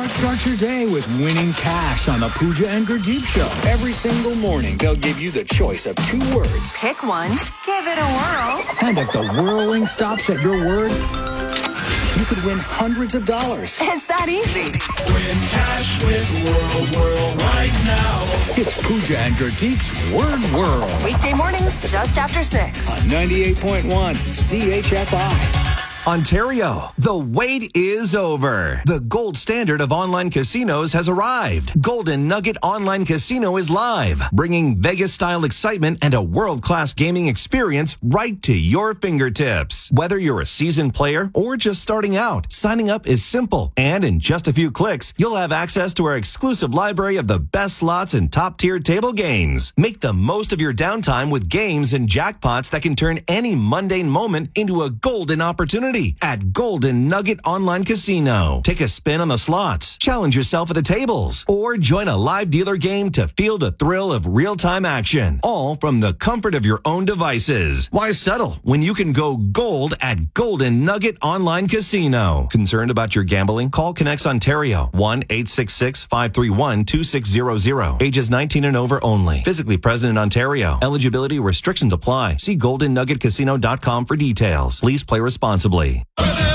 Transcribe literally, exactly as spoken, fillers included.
Start your day with winning cash on the Pooja and Gurdeep Show. Every single morning, they'll give you the choice of two words. Pick one, give it a whirl. And if the whirling stops at your word, you could win hundreds of dollars. It's that easy. Win cash, win whirl, whirl right now. It's Pooja and Gurdeep's Word Whirl. Weekday mornings just after six. On ninety-eight point one C H F I. Ontario, the wait is over. The gold standard of online casinos has arrived. Golden Nugget Online Casino is live, bringing Vegas-style excitement and a world-class gaming experience right to your fingertips. Whether you're a seasoned player or just starting out, signing up is simple. And in just a few clicks, you'll have access to our exclusive library of the best slots and top-tier table games. Make the most of your downtime with games and jackpots that can turn any mundane moment into a golden opportunity. At Golden Nugget Online Casino. Take a spin on the slots, challenge yourself at the tables, or join a live dealer game to feel the thrill of real-time action. All from the comfort of your own devices. Why settle when you can go gold at Golden Nugget Online Casino? Concerned about your gambling? Call Connects Ontario. one eight six six, five three one, two six zero zero. Ages nineteen and over only. Physically present in Ontario. Eligibility restrictions apply. See golden nugget casino dot com for details. Please play responsibly.